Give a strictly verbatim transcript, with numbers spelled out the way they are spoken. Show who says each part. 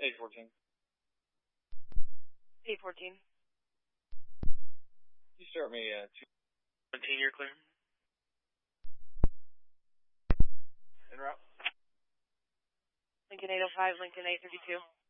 Speaker 1: eight fourteen.
Speaker 2: eight fourteen.
Speaker 1: You start me uh, two
Speaker 3: seventeen, you're clear.
Speaker 1: en route.
Speaker 2: Lincoln eight oh five, Lincoln eight thirty-two.